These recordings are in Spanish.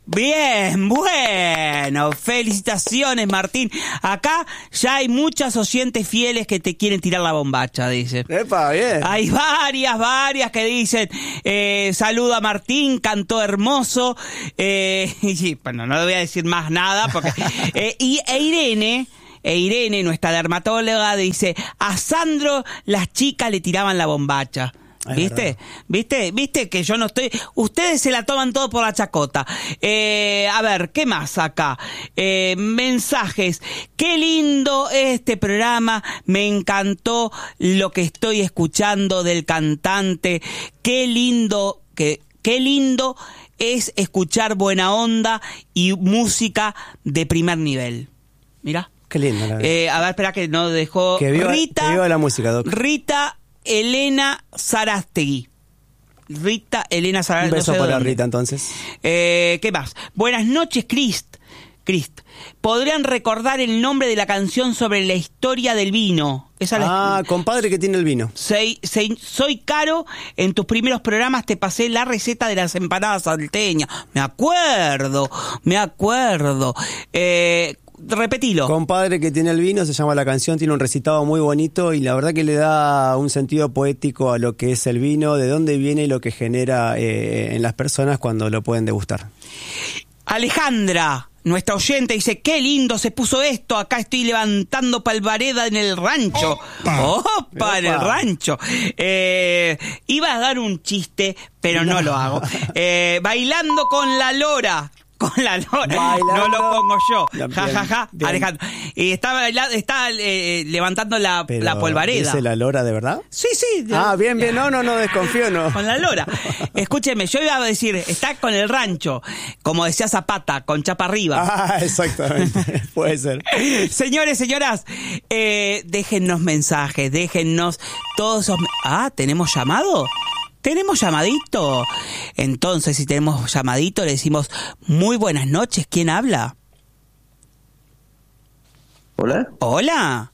Bien, bueno, felicitaciones, Martín. Acá ya hay muchas oyentes fieles que te quieren tirar la bombacha, dicen. ¡Epa, bien! Hay varias que dicen, saluda a Martín, cantó hermoso, y bueno, no le voy a decir más nada, porque Irene, nuestra dermatóloga, dice, a Sandro las chicas le tiraban la bombacha. ¿Viste que yo no estoy? Ustedes se la toman todo por la chacota. A ver, ¿qué más acá? Mensajes. Qué lindo este programa. Me encantó lo que estoy escuchando del cantante. Qué lindo es escuchar buena onda y música de primer nivel. Mira. Qué lindo. A ver, espera que no dejó. Que viva la música, Doc. Rita Elena Sarastegui. Un beso para Rita, entonces. ¿Qué más? Buenas noches, Crist. ¿Podrían recordar el nombre de la canción sobre la historia del vino? Compadre que tiene el vino. Soy Caro. En tus primeros programas te pasé la receta de las empanadas salteñas. Me acuerdo. Repetilo. Compadre que tiene el vino, se llama la canción, tiene un recitado muy bonito y la verdad que le da un sentido poético a lo que es el vino, de dónde viene y lo que genera en las personas cuando lo pueden degustar. Alejandra, nuestra oyente, dice, qué lindo se puso esto, acá estoy levantando palvareda en el rancho. ¡Opa! En el rancho. Iba a dar un chiste, pero no lo hago. Bailando con la lora. No lo pongo yo. Ja. Alejandro. Y está levantando la polvareda. ¿Dice la lora de verdad? Sí. Bien. No, desconfío, no. Con la lora. Escúcheme, yo iba a decir, está con el rancho, como decía Zapata, con chapa arriba. Exactamente. Puede ser. Señores, señoras, déjennos mensajes, déjennos todos esos... ¿tenemos llamado? ¿Tenemos llamadito? Entonces, si tenemos llamadito, le decimos muy buenas noches. ¿Quién habla? Hola.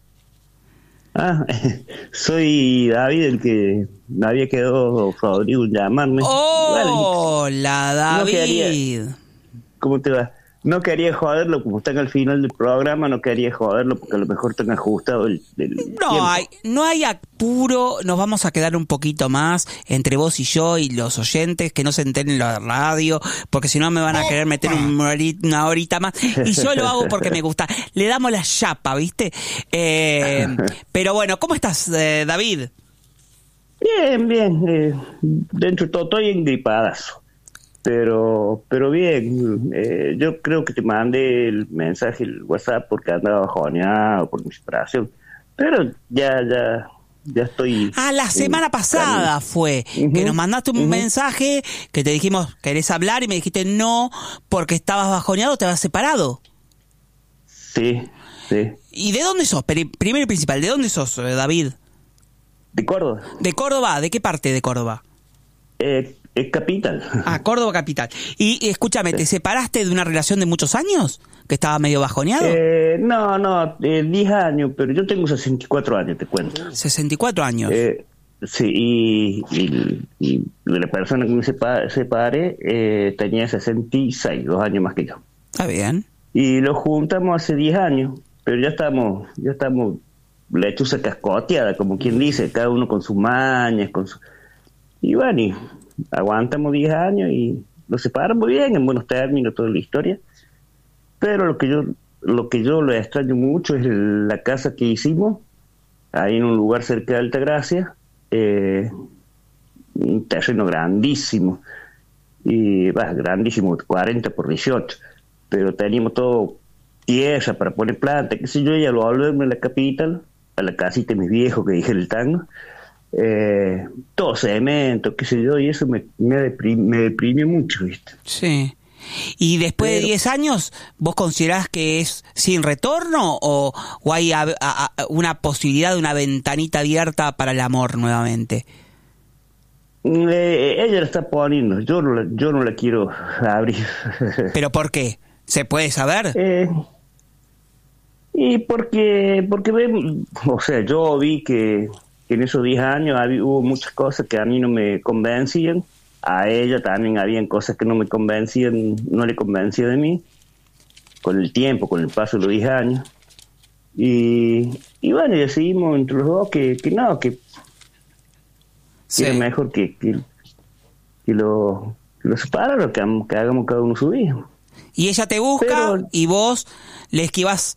Soy David, el que me había quedado Rodrigo en llamarme. Hola, David. ¿Cómo te va? No quería joderlo, como están al final del programa, no quería joderlo porque a lo mejor están ajustado el no hay apuro, nos vamos a quedar un poquito más entre vos y yo y los oyentes, que no se enteren en la radio, porque si no me van a querer meter una horita más, y yo lo hago porque me gusta. Le damos la chapa, ¿viste? Pero bueno, ¿cómo estás, David? Bien. Dentro de todo estoy engripadazo. Pero bien, yo creo que te mandé el mensaje, el WhatsApp, porque andaba bajoneado por mi separación. Pero ya estoy... la semana pasada fue que nos mandaste un mensaje que te dijimos, ¿querés hablar? Y me dijiste no, porque estabas bajoneado, te habías separado. Sí. ¿Y de dónde sos? Primero y principal, ¿de dónde sos, David? De Córdoba. ¿De Córdoba? ¿De qué parte de Córdoba? Es capital. Córdoba capital. Y escúchame, ¿te separaste de una relación de muchos años? ¿Que estaba medio bajoneado? No, 10 años, pero yo tengo 64 años, te cuento. 64 años. Sí, y la persona que me separé tenía 66, 2 años más que yo. Está bien. Y lo juntamos hace 10 años, pero ya estamos la hechuza cascoteada, como quien dice, cada uno con sus mañas, Y bueno, y aguantamos 10 años y nos separamos bien, en buenos términos, toda la historia. Pero lo que yo lo extraño mucho es la casa que hicimos, ahí en un lugar cerca de Altagracia, un terreno grandísimo, grandísimo, 40 por 18, pero teníamos todo tierra para poner planta, qué sé yo, y al volverme a la capital, a la casita de mis viejos que dije el tango, todo cemento, qué sé yo, y eso me deprime mucho, ¿viste? Sí. Y después de 10 años, ¿vos considerás que es sin retorno o hay una posibilidad de una ventanita abierta para el amor nuevamente? Ella la está poniendo, yo no la quiero abrir. ¿Pero por qué? ¿Se puede saber? Y porque o sea, yo vi que en esos 10 años hubo muchas cosas que a mí no me convencían a ella también habían cosas que no le convencía de mí, con el tiempo, con el paso de los 10 años. Y bueno, decidimos entre los dos que Sí. era mejor que lo separaran, que hagamos cada uno su vida. Y ella te busca Pero- y vos le esquivás.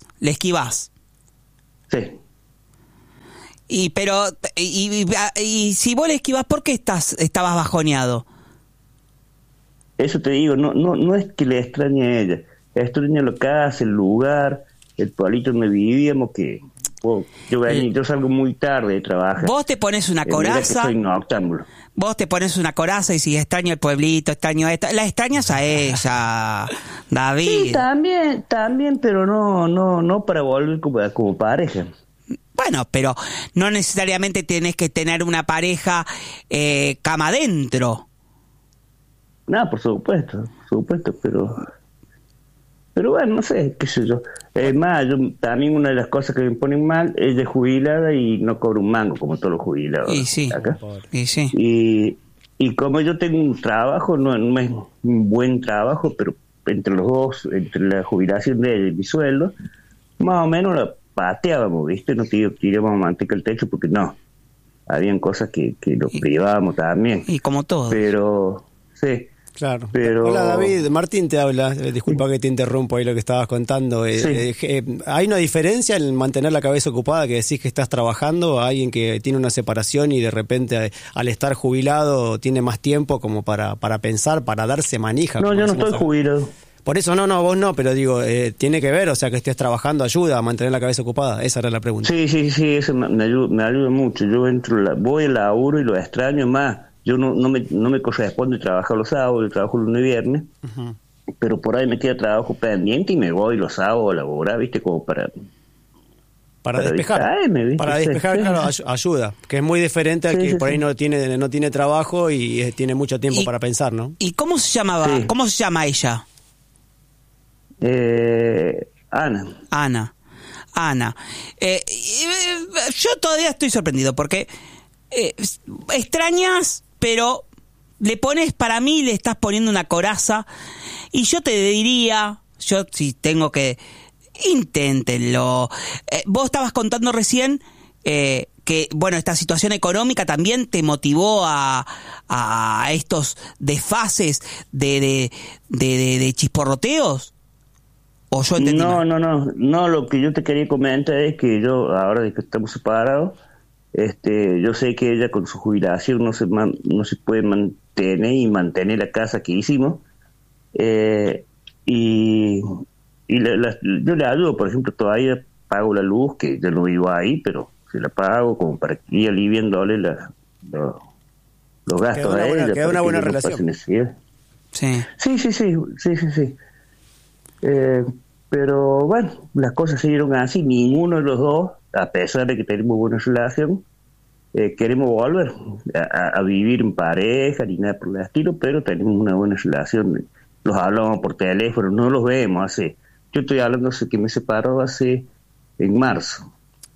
Sí. Y si vos le esquivás, ¿por qué estabas bajoneado? Eso te digo, no es que le extrañe a ella, extraña la casa, el lugar, el pueblito donde vivíamos, que yo salgo muy tarde de trabajar. Vos te pones una Mira que coraza, soy noctámbulo. y si extraño el pueblito, extraño esta, la extrañas a ella, David. Sí, también, pero no para volver como pareja. Bueno, pero no necesariamente tenés que tener una pareja cama adentro. No, por supuesto, pero bueno, no sé, qué sé yo. Es más, también una de las cosas que me ponen mal es de jubilada y no cobro un mango, como todos los jubilados Y sí, acá. y sí. Y como yo tengo un trabajo, no es un buen trabajo, pero entre los dos, entre la jubilación de ella y mi sueldo, más o menos la pateábamos, ¿viste? No tirábamos manteca al techo porque no. Habían cosas que lo privábamos también. Y como todo. Pero, sí. Claro. Pero- Hola David, Martín te habla. Disculpa que te interrumpo ahí lo que estabas contando. Sí. ¿Hay una diferencia en mantener la cabeza ocupada, que decís que estás trabajando, a alguien que tiene una separación y de repente al estar jubilado tiene más tiempo como para pensar, para darse manija? No, como yo no decimos estoy acá? jubilado. Por eso no, vos no, pero digo, tiene que ver, o sea, que estés trabajando ayuda a mantener la cabeza ocupada. Esa era la pregunta. Sí, eso me ayuda mucho. Yo voy al laburo y lo extraño más. Yo no me corresponde trabajar los sábados, yo trabajo lunes y viernes, pero por ahí me queda trabajo pendiente y me voy los sábados a laborar, ¿viste? Como para Despejar. distraerme, ¿viste? Para despejar, Sí, claro, sí. ayuda. Que es muy diferente al Sí, que sí, por ahí sí. no tiene trabajo y tiene mucho tiempo Y- para pensar, ¿no? ¿Y cómo se llamaba? Sí. ¿Cómo se llama ella? Ana. Ana. Yo todavía estoy sorprendido porque extrañas, pero para mí le estás poniendo una coraza y yo te diría, si tengo que, inténtenlo. Vos estabas contando recién que, bueno, esta situación económica también te motivó a estos desfases de chisporroteos. ¿O yo entendí mal? No, lo que yo te quería comentar es que yo, ahora de que estamos separados, yo sé que ella con su jubilación no se puede mantener la casa que hicimos, y yo le ayudo, por ejemplo, todavía pago la luz, que yo no vivo ahí, pero se la pago como para ir aliviándole los gastos a ella. Queda una para buena que ella no pase relación. necesidad. Sí. Sí. Pero bueno, las cosas se dieron así. Ninguno de los dos, a pesar de que tenemos buena relación, queremos volver a vivir en pareja ni nada por el estilo, pero tenemos una buena relación. Los hablamos por teléfono, no los vemos yo estoy hablando que me separó en marzo,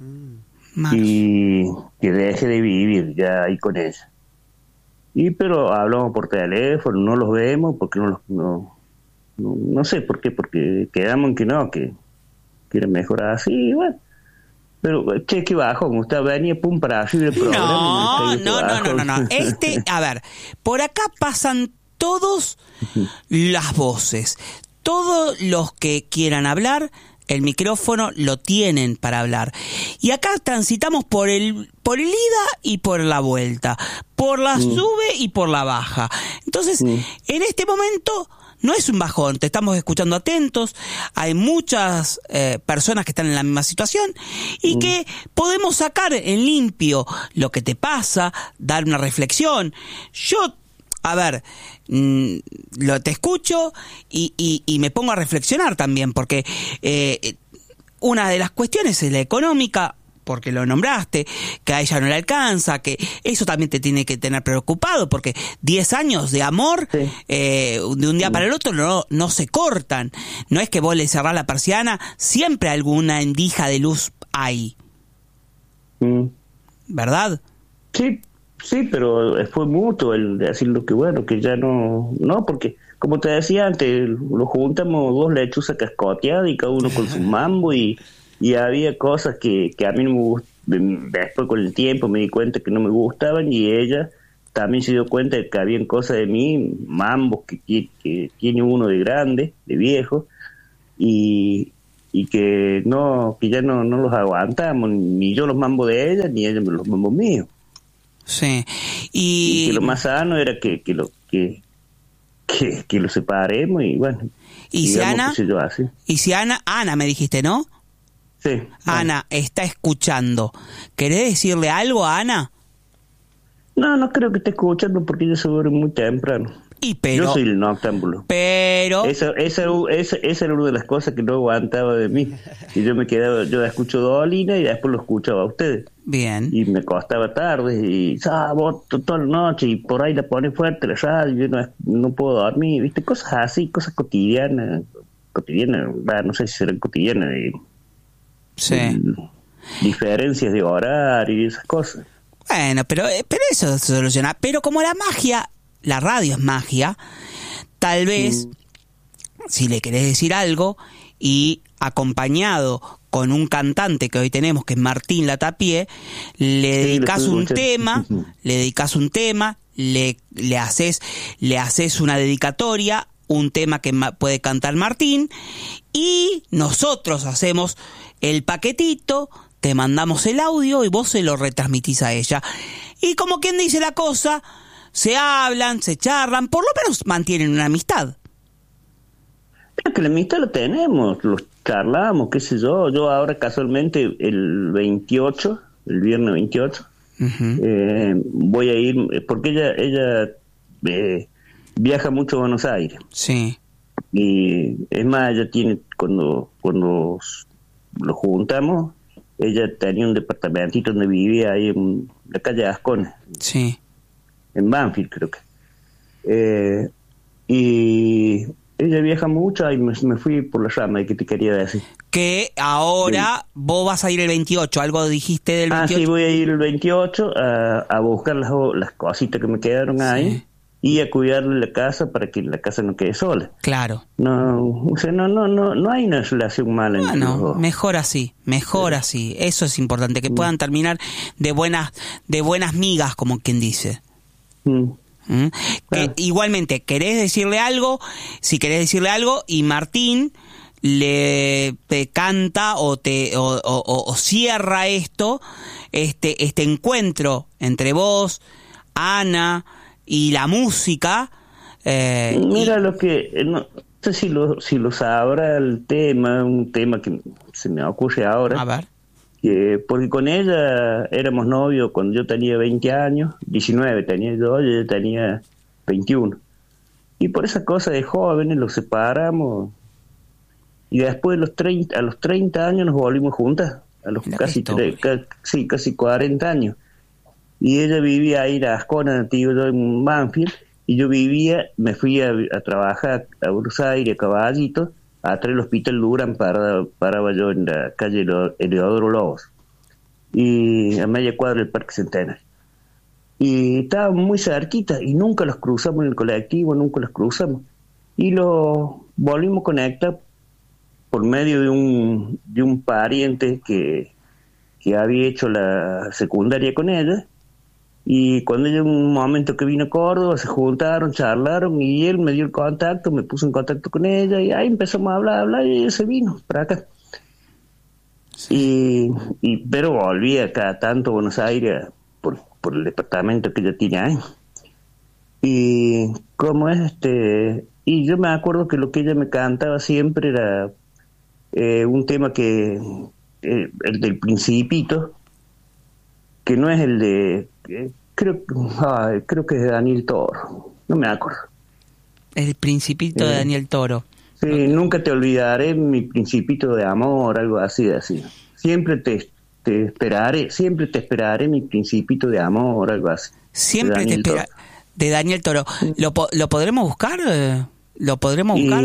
y que deje de vivir ya ahí con ella. Pero hablamos por teléfono, no los vemos porque no sé por qué, porque quedamos en que era mejor así, y bueno. Pero, qué bajo, como usted venía, pum, para arriba el programa. No. A ver, por acá pasan todos las voces. Todos los que quieran hablar, el micrófono lo tienen para hablar. Y acá transitamos por el ida y por la vuelta, por la sube y por la baja. Entonces, en este momento no es un bajón, te estamos escuchando atentos, hay muchas personas que están en la misma situación y que podemos sacar en limpio lo que te pasa, dar una reflexión. Yo, te escucho y me pongo a reflexionar también, porque una de las cuestiones es la económica, porque lo nombraste, que a ella no le alcanza, que eso también te tiene que tener preocupado, porque 10 años de amor, Sí. De un día para el otro no se cortan. No es que vos le cerrás la persiana, siempre alguna endija de luz hay, ¿verdad? Sí, Sí, pero fue mutuo el de decirlo que bueno, que ya no, porque como te decía antes, lo juntamos dos lechuzas cascoteadas y cada uno con su mambo y había cosas que a mí no me gustaban, después con el tiempo me di cuenta que no me gustaban y ella también se dio cuenta de que habían cosas de mí, mambos que tiene uno de grande, de viejo, y que ya no los aguantamos, ni yo los mambos de ella, ni ella los mambos míos. Sí. Y que lo más sano era que lo separemos y bueno. ¿Y si Ana? ¿Y si Ana me dijiste, no? Sí. Ana está escuchando. ¿Querés decirle algo a Ana? No creo que esté escuchando porque ella se duerme muy temprano. Yo soy el noctámbulo. Pero... Esa era una de las cosas que no aguantaba de mí. Y yo me quedaba, yo escucho Dolina y después lo escuchaba a ustedes. Bien. Y me costaba tarde y vos toda la noche y por ahí la pone fuerte la radio, yo no puedo dormir, ¿viste? Cosas así, cosas cotidianas, no sé si serán cotidianas, sí. Diferencias de horario y esas cosas. Bueno, pero eso se soluciona. Pero como la radio es magia, tal vez, si le querés decir algo, y acompañado con un cantante que hoy tenemos, que es Martín Latapié, le dedicás un tema, le haces una dedicatoria, un tema que puede cantar Martín, y nosotros hacemos el paquetito, te mandamos el audio y vos se lo retransmitís a ella. Y como quien dice la cosa, se hablan, se charlan, por lo menos mantienen una amistad. Es que la amistad la tenemos, los charlamos, qué sé yo. Yo ahora casualmente el viernes 28, voy a ir, porque ella viaja mucho a Buenos Aires. Sí. Y es más, ella tiene, cuando lo juntamos, ella tenía un departamentito donde vivía ahí en la calle Ascona. Sí. En Banfield, creo que. Y ella viaja mucho y me fui por la rama, que te quería decir. Que ahora vos vas a ir el 28, algo dijiste del 28. Sí, voy a ir el 28 a buscar las cositas que me quedaron ahí y a cuidarle la casa para que la casa no quede sola. Claro. No hay una relación mala entre los dos. Mejor así. Eso es importante, que puedan terminar de buenas migas, como quien dice. Que igualmente querés decirle algo, si querés decirle algo y Martín te canta o cierra este encuentro entre vos, Ana y la música. Mira, lo que no sé si lo sabrá el tema, un tema que se me ocurre ahora. A ver. Porque con ella éramos novios cuando yo tenía 20 años, 19 tenía yo, y ella tenía 21. Y por esa cosa de jóvenes los separamos. Y después a los 30 años nos volvimos juntas, a los casi 40 años. Y ella vivía ahí en Ascona, yo en Banfield, y yo me fui a trabajar a Buenos Aires, a Caballito, atrás del Hospital Durán, paraba yo en la calle Eleodoro Lobos, y a media cuadra del Parque Centenario. Y estábamos muy cerquita, y nunca los cruzamos en el colectivo, y los volvimos a conectar por medio de un pariente que había hecho la secundaria con ella. Y cuando ella, un momento que vino a Córdoba, se juntaron, charlaron, y él me dio el contacto, me puso en contacto con ella, y ahí empezamos a hablar, y ella se vino para acá. Sí. Pero volví acá tanto a Buenos Aires por el departamento que ella tiene ahí. Y y yo me acuerdo que lo que ella me cantaba siempre era un tema el del Principito, que no es el de... creo que es de Daniel Toro, no me acuerdo. El Principito de Daniel Toro. Sí, nunca te olvidaré, mi principito de amor, algo así. Siempre te esperaré, mi principito de amor, algo así. Siempre te esperaré, de Daniel Toro. ¿Lo podremos buscar? ¿Lo podremos buscar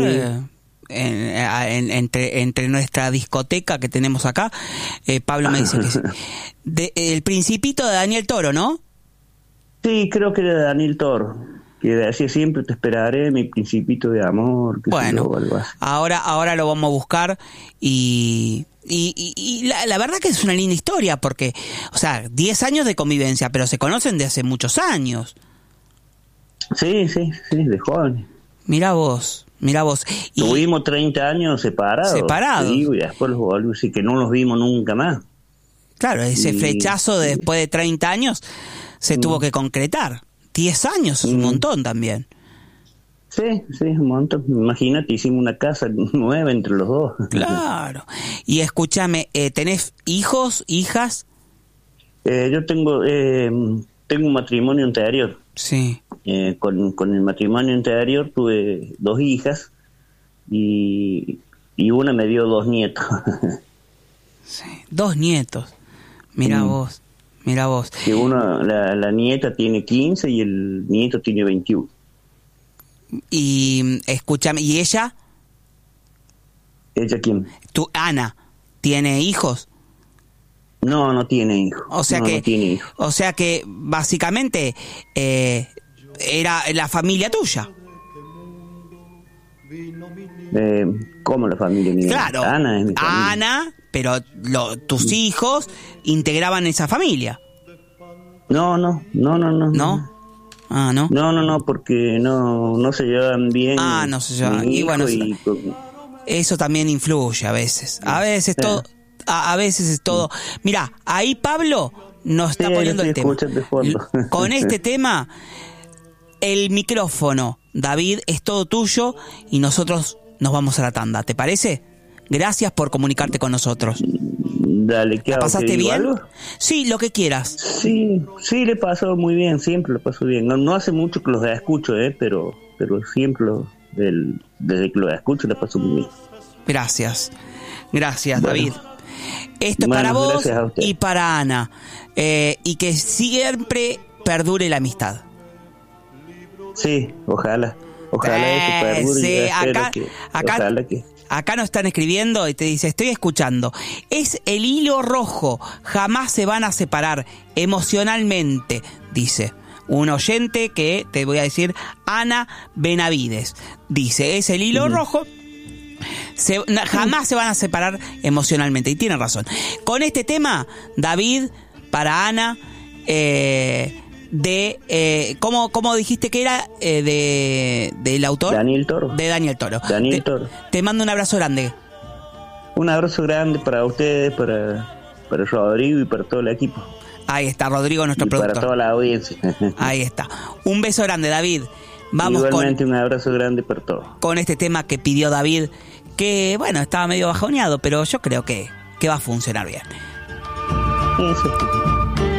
entre nuestra discoteca que tenemos acá? Pablo me dice que sí. El Principito de Daniel Toro, ¿no? Sí, creo que era Daniel Toro, que decía siempre te esperaré, mi principito de amor. Bueno, algo así. ahora lo vamos a buscar y la verdad que es una linda historia porque, o sea, 10 años de convivencia, pero se conocen de hace muchos años. Sí, de joven. Mira vos. Y tuvimos 30 años separados. Digo, y después los volvimos, y que no los vimos nunca más. Claro, ese flechazo de después de 30 años se tuvo que concretar. 10 años es un montón también. Sí, un montón. Imagínate, hicimos una casa nueva entre los dos. Claro. Y escúchame, ¿tenés hijos, hijas? Yo tengo un matrimonio anterior. Sí. Con el matrimonio anterior tuve 2 hijas y una me dio 2 nietos. Sí, 2 nietos. Mira vos. Que la nieta tiene 15 y el nieto tiene 21. Y escúchame, ¿y ella? ¿Ella quién? Ana, ¿tiene hijos? No tiene hijos. O sea no tiene hijos. O sea que básicamente era la familia tuya. ¿Cómo la familia mía? Claro, Ana es mi familia. Ana, pero tus hijos integraban esa familia. No. ¿No? Ah, ¿no? No, porque no se llevan bien. Ah, no se llevan. Y bueno, eso también influye a veces. A veces todo. A veces es todo. Mirá, ahí Pablo nos está poniendo el tema. Con este tema, el micrófono, David, es todo tuyo y nosotros nos vamos a la tanda. ¿Te parece? Gracias por comunicarte con nosotros. Dale, ¿qué ¿La hago? pasaste bien? Algo? Sí, lo que quieras. Sí, le pasó muy bien, siempre lo paso bien. No hace mucho que los escucho, pero siempre desde que los escucho los paso muy bien. Gracias, bueno, David. Esto es para vos y para Ana. Y que siempre perdure la amistad. Sí, ojalá eso perdure. Sí, acá nos están escribiendo y te dice, estoy escuchando. Es el hilo rojo, jamás se van a separar emocionalmente, dice. Un oyente que, te voy a decir, Ana Benavides. Dice, es el hilo rojo. Jamás se van a separar emocionalmente. Y tiene razón. Con este tema, David, para Ana, ¿cómo dijiste que era? Del autor Daniel Toro. De Daniel Toro. Toro. Te mando un abrazo grande. Un abrazo grande para ustedes, para Rodrigo y para todo el equipo. Ahí está Rodrigo, nuestro productor. Para toda la audiencia. Ahí está. Un beso grande, David. Vamos. Igualmente un abrazo grande para todos. Con este tema que pidió David, que bueno, estaba medio bajoneado, pero yo creo que va a funcionar bien. Eso.